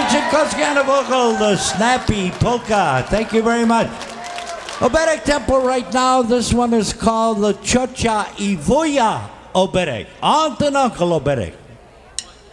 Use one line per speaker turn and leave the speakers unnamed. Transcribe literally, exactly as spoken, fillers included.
Tchaikovsky on the vocal, the snappy polka. Thank you very much. Oberek tempo right now. This one is called the Chocha Ivoya Oberek. Aunt and Uncle Oberek.